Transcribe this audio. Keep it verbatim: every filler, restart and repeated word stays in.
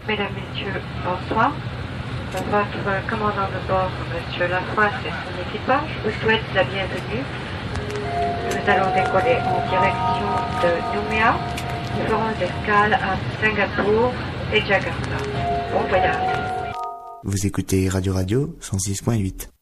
Mesdames, Messieurs, bonsoir. Votre commandant de bord, Monsieur Lafroisse et son équipage, vous souhaite la bienvenue. Nous allons décoller en direction de Nouméa. Nous ferons escale à Singapour et Jakarta. Bon voyage. Vous écoutez Radio Radio cent six point huit.